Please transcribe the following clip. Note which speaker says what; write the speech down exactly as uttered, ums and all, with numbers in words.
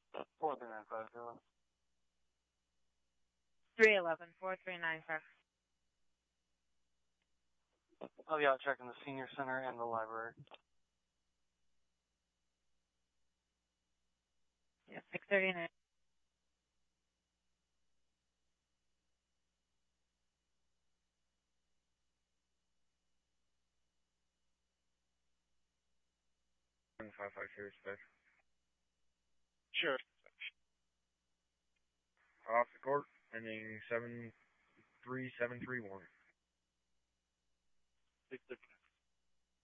Speaker 1: four three nine five, zero.
Speaker 2: three eleven, four three nine five.
Speaker 1: I'll be out checking the senior center and the library.
Speaker 2: Yeah, six thirty-nine.
Speaker 3: five five zero space.
Speaker 1: Sure.
Speaker 3: Off the court, ending seven three seven three one.
Speaker 1: six fifty.